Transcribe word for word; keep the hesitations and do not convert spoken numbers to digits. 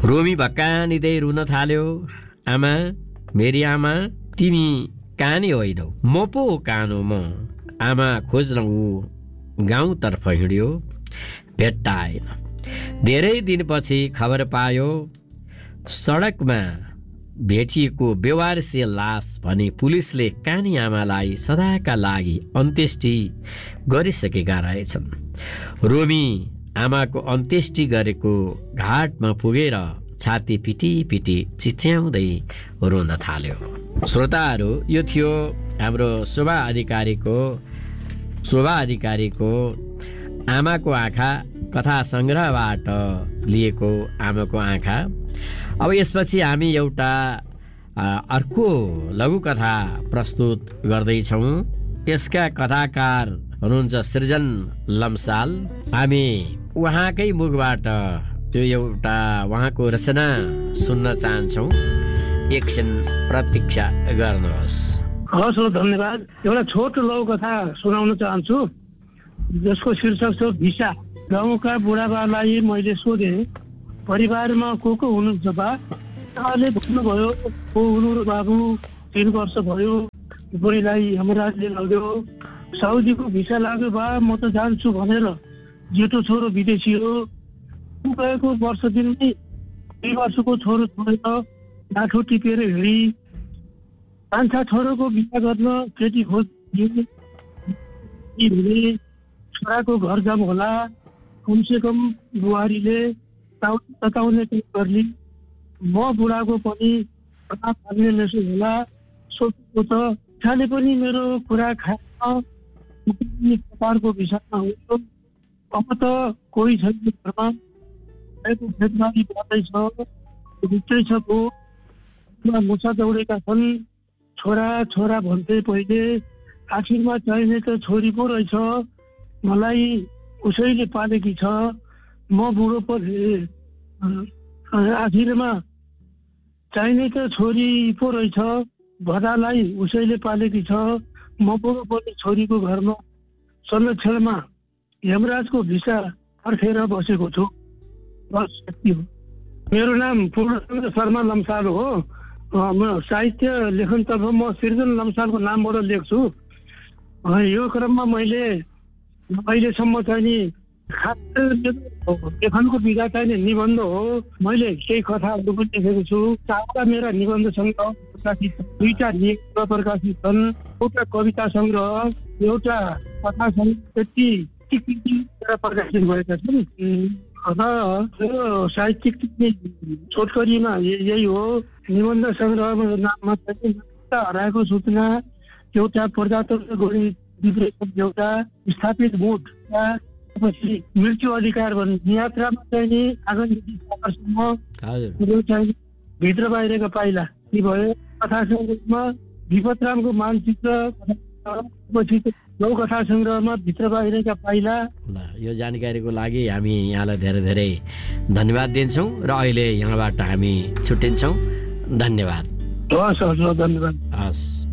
रोमी भक्कानिँदै रुन थाल्यो। आमा, मेरी आमा, तिमी कानी होइनौ, म पो कानो म। आमा खोज्न ऊ गाउँतर्फ हिँड्यो, भेट्टा आएन। धेरै दिनपछि खबर पायो सडकमा भेटिएको बेवारसे लास भने पुलिसले कानी आमालाई सदाका लागि अन्त्येष्टि गरिसकेका रहेछन्। रोमी आमाको अन्त्येष्टि गरेको घाटमा पुगेर छाती पिटी पिटी चिच्याउँदै रोन थाल्यो। श्रोताहरू, यो थियो हाम्रो शोभा अधिकारीको शोभा अधिकारीको आमाको आँखा कथा सङ्ग्रहबाट लिएको आमाको आँखा। अब यसपछि हामी एउटा अर्को लघुकथा प्रस्तुत गर्दैछौँ। यसका कथाकार हुनुहुन्छ सृजन लम्साल। हामी उहाँकै मुखबाट त्यो एउटा उहाँको रचना सुन्न चाहन्छौँ। एकछिन प्रतीक्षा गर्नुहोस्। हस्, धन्यवाद। एउटा छोटो लघुकथा सुनाउन चाहन्छु जसको शीर्षक छ भिसा। गाउँका बुढाबालाई मैले सोधेँ, परिवारमा को को हुनुहुन्छ बा? उहाँले भन्नुभयो, को हुनु बाबु, तिन वर्ष भयो बुढीलाई यमराजले लग्यो, साउदीको भिसा लाग्यो बा, म त जान्छु भनेर जेठो छोरो विदेशी हो। गएको वर्ष दिनमै दुई वर्षको छोरो छोडेर गाँठो टिपेर हिँडी। कान्छा छोरोको बिहा गर्न केटी खोज छोराको घर जाम होला, कमसे कम बुहारीले तताउने गर्ली। म बुढाको पनि फाल्ने मेसो होला सोचेको त इच्छाले पनि मेरो कुरा खाएर प्रकारको विषयमा हुन्छ। अब त कोही छैन घरमा, खेतबारी बढ्दैछ, भित्रै छ को मुसा दौडेका छन्। छोरा छोरा भन्थे पहिले, आखिरमा चाहिने त छोरी पो रहेछ। मलाई उसैले पालेकी छ, म बुढो पछि आखिरमा चाहिने त छोरी पो रहेछ। भदालाई उसैले पालेकी छ, म बुढो पछि छोरीको घरमा संरक्षणमा यमराजको भिसा पर्खेर बसेको छु। बस यति हो। मेरो नाम पूर्णचन्द्र शर्मा लम्साल हो। म साहित्य लेखनतर्फ म सृजन लम्सालको नामबाट लेख्छु। यो क्रममा मैले अहिलेसम्म चाहिँ नि लेखनको विधा चाहिँ निबन्ध हो। मैले केही कथाहरू पनि लेखेको छु। चारवटा मेरा निबन्ध सङ्ग्रह प्रकाशित, दुईटा लेख प्रकाशित छन्, एउटा कविता सङ्ग्रह, एउटा कथा सङ्ग्रह, त्यति प्रकाशित भएका छन्। साहित्यिक छोटकरीमा यही हो। निबन्ध सङ्ग्रहको नाममा चाहिँ हराएको सूचना, एउटा प्रजातन्त्र गरी एउटा स्थापित बोर्ड, पछि मृत्यु अधिकार भन्ने यात्रामा चाहिँ नि आगन्तुक चाहिँ भित्र बाहिरका पाइला के भयो। कथा सङ्ग्रहमा विपतरामको मानचित्र, पछि नौकथा सङ्ग्रहमा भित्र बाहिरका पाइला। यो जानकारीको लागि हामी यहाँलाई धेरै धेरै धन्यवाद दिन्छौँ र अहिले यहाँबाट हामी छुट्टिन्छौँ। धन्यवाद। हस् हस्, धन्यवाद। हस्।